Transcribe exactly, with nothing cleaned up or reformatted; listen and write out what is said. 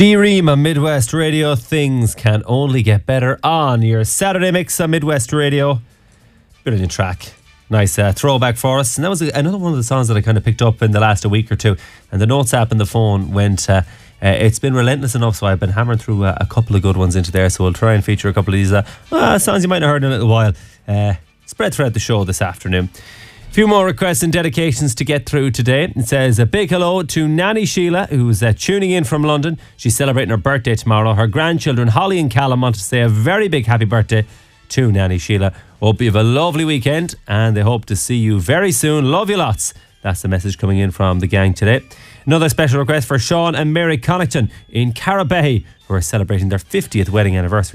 D-Ream on Midwest Radio. Things can only get better on your Saturday mix on Midwest Radio. Brilliant track. Nice uh, throwback for us. And that was another one of the songs that I kind of picked up in the last a week or two. And the notes app in the phone went, uh, uh, it's been relentless enough, so I've been hammering through uh, a couple of good ones into there. So we'll try and feature a couple of these uh, uh, songs you might not have heard in a little while. Uh, spread throughout the show this afternoon. A few more requests and dedications to get through today. It says a big hello to Nanny Sheila, who's uh, tuning in from London. She's celebrating her birthday tomorrow. Her grandchildren Holly and Callum want to say a very big happy birthday to Nanny Sheila. Hope you have a lovely weekend and they hope to see you very soon. Love you lots. That's the message coming in from the gang today. Another special request for Sean and Mary Connaughton in Carabay, who are celebrating their fiftieth wedding anniversary.